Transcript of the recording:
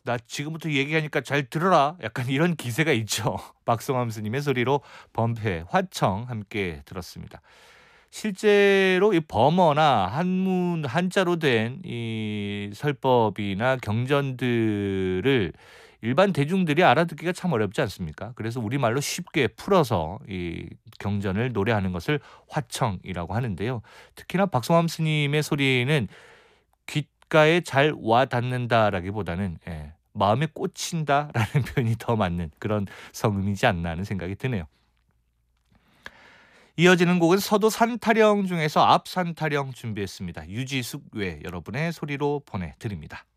나 지금부터 얘기하니까 잘 들어라." 약간 이런 기세가 있죠. 박성함 스님의 소리로 범패, 화청 함께 들었습니다. 실제로 이 범어나 한문 한자로 된 이 설법이나 경전들을 일반 대중들이 알아듣기가 참 어렵지 않습니까? 그래서 우리말로 쉽게 풀어서 이 경전을 노래하는 것을 화청이라고 하는데요. 특히나 박성함 스님의 소리는 귓가에 잘 와 닿는다라기보다는 마음에 꽂힌다라는 표현이 더 맞는 그런 성음이지 않나 하는 생각이 드네요. 이어지는 곡은 서도 산타령 중에서 앞 산타령 준비했습니다. 유지숙 외 여러분의 소리로 보내드립니다.